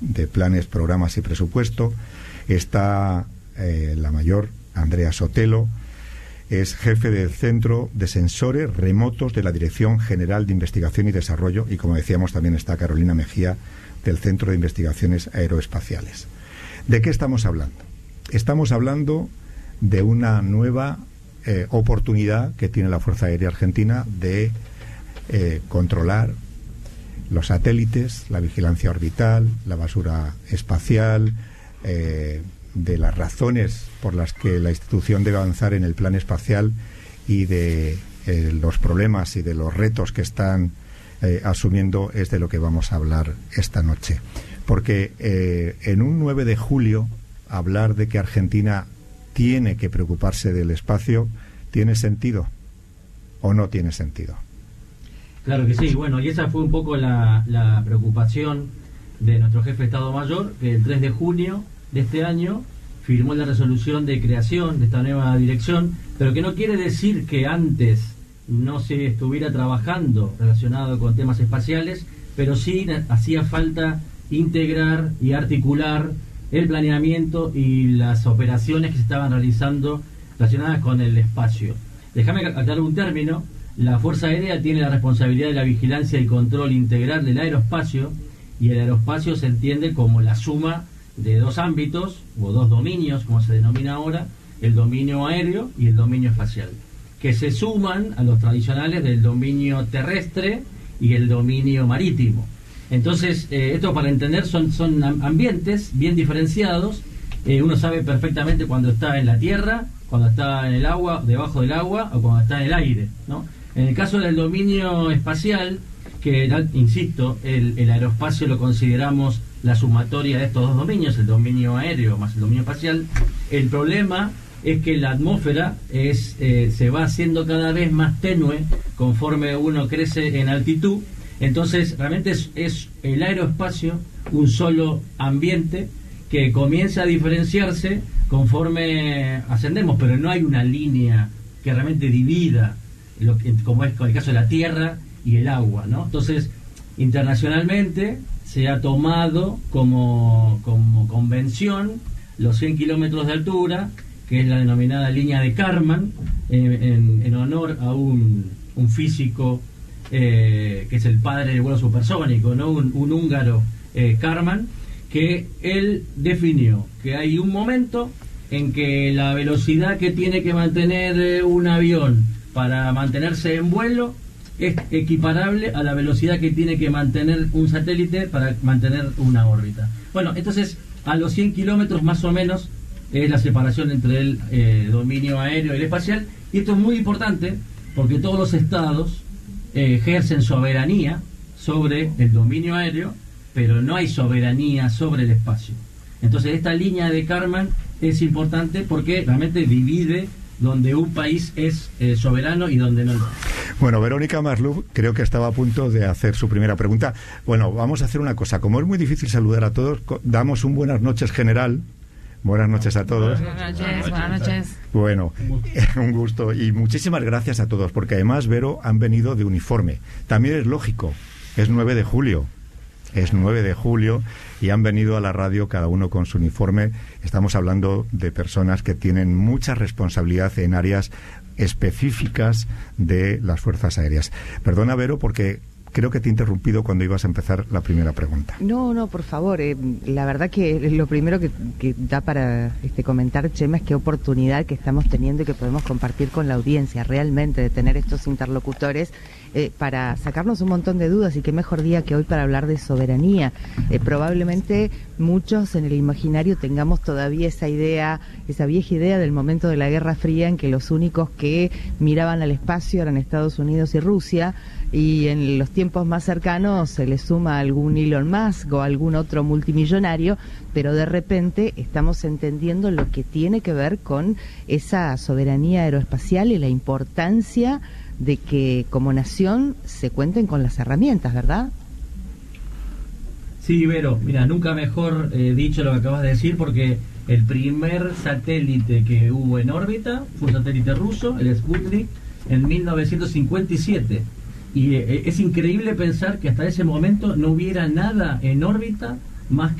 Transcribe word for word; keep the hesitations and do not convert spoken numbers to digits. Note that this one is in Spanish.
de Planes, Programas y Presupuesto. Está eh, la mayor, Andrea Sotelo, es jefe del Centro de Sensores Remotos de la Dirección General de Investigación y Desarrollo, y como decíamos también está Carolina Mejía del Centro de Investigaciones Aeroespaciales. ¿De qué estamos hablando? Estamos hablando de una nueva eh, oportunidad que tiene la Fuerza Aérea Argentina de eh, controlar los satélites, la vigilancia orbital, la basura espacial, eh, de las razones por las que la institución debe avanzar en el plan espacial y de eh, los problemas y de los retos que están eh, asumiendo, es de lo que vamos a hablar esta noche. Porque eh, en un nueve de julio hablar de que Argentina tiene que preocuparse del espacio, ¿tiene sentido o no tiene sentido? Claro que sí, bueno, y esa fue un poco la, la preocupación de nuestro jefe de Estado Mayor, que el tres de junio de este año firmó la resolución de creación de esta nueva dirección, pero que no quiere decir que antes no se estuviera trabajando relacionado con temas espaciales, pero sí hacía falta integrar y articular el planeamiento y las operaciones que se estaban realizando relacionadas con el espacio. Déjame aclarar un término: la Fuerza Aérea tiene la responsabilidad de la vigilancia y control integral del aeroespacio, y el aeroespacio se entiende como la suma de dos ámbitos, o dos dominios, como se denomina ahora, el dominio aéreo y el dominio espacial, que se suman a los tradicionales del dominio terrestre y el dominio marítimo. Entonces, eh, esto para entender son, son ambientes bien diferenciados. Eh, uno sabe perfectamente cuando está en la tierra, cuando está en el agua, debajo del agua, o cuando está en el aire, ¿no? En el caso del dominio espacial, que, insisto, el, el aeroespacio lo consideramos la sumatoria de estos dos dominios, el dominio aéreo más el dominio espacial. El problema es que la atmósfera es eh, se va haciendo cada vez más tenue conforme uno crece en altitud. Entonces realmente es, es el aeroespacio un solo ambiente que comienza a diferenciarse conforme ascendemos, pero no hay una línea que realmente divida, lo que, como es con el caso de la tierra y el agua, ¿no? Entonces, internacionalmente se ha tomado como, como convención los cien kilómetros de altura, que es la denominada línea de Kármán, en, en, en honor a un, un físico eh, que es el padre del vuelo supersónico, ¿no? Un, un húngaro, eh, Kármán, que él definió que hay un momento en que la velocidad que tiene que mantener eh, un avión para mantenerse en vuelo es equiparable a la velocidad que tiene que mantener un satélite para mantener una órbita. Bueno, entonces a los cien kilómetros más o menos es la separación entre el eh, dominio aéreo y el espacial, y esto es muy importante porque todos los estados eh, ejercen soberanía sobre el dominio aéreo, pero no hay soberanía sobre el espacio. Entonces esta línea de Kármán es importante porque realmente divide donde un país es eh, soberano y donde no. Bueno, Verónica Marsluch creo que estaba a punto de hacer su primera pregunta. Bueno, vamos a hacer una cosa. Como es muy difícil saludar a todos, damos un buenas noches general. Buenas noches a todos. Buenas noches, buenas noches. Bueno, un gusto. Y muchísimas gracias a todos, porque además, Vero, han venido de uniforme. También es lógico, es nueve de julio. Es nueve de julio y han venido a la radio cada uno con su uniforme. Estamos hablando de personas que tienen mucha responsabilidad en áreas específicas de las fuerzas aéreas. Perdona, Vero, porque creo que te he interrumpido cuando ibas a empezar la primera pregunta. No, no, por favor. Eh, la verdad que lo primero que, que da para este comentar, Chema, es qué oportunidad que estamos teniendo y que podemos compartir con la audiencia, realmente, de tener estos interlocutores eh, para sacarnos un montón de dudas, y qué mejor día que hoy para hablar de soberanía. Eh, probablemente muchos en el imaginario tengamos todavía esa idea, esa vieja idea del momento de la Guerra Fría, en que los únicos que miraban al espacio eran Estados Unidos y Rusia, y en los tiempos más cercanos se le suma algún Elon Musk o algún otro multimillonario, pero de repente estamos entendiendo lo que tiene que ver con esa soberanía aeroespacial y la importancia de que como nación se cuenten con las herramientas, ¿verdad? Sí, Vero, mira, nunca mejor eh, dicho lo que acabas de decir, porque el primer satélite que hubo en órbita fue un satélite ruso, el Sputnik, en mil novecientos cincuenta y siete. Y eh, es increíble pensar que hasta ese momento no hubiera nada en órbita más